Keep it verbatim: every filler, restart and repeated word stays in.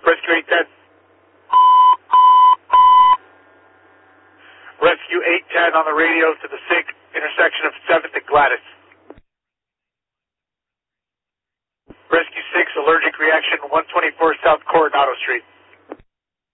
Rescue eight ten. Rescue eight ten on the radio to the S I C, intersection of seventh and Gladys. Rescue six, allergic reaction, one twenty-four South Coronado Street.